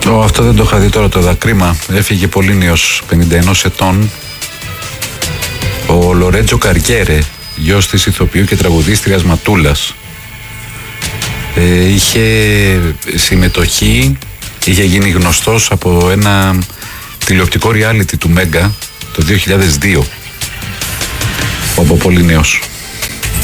Αυτό δεν το είχα δει τώρα, το δακρύμα. Έφυγε πολύ νέος, 51 ετών. Ο Λορέτζο Καριέρε, γιος της ηθοποιού και τραγουδίστριας Ματούλας. Είχε συμμετοχή, είχε γίνει γνωστός από ένα τηλεοπτικό reality του Μέγκα το 2002. Από πολύ νέος.